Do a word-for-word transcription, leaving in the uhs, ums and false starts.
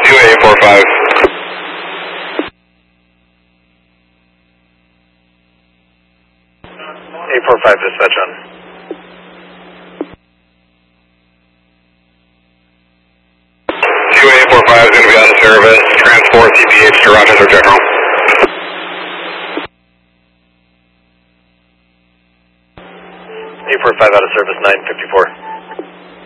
two eight four five. eight four five dispatch on. two eight four five is going to be on service. Transport C P H to Rochester General. eight four five out of service, nine fifty-four.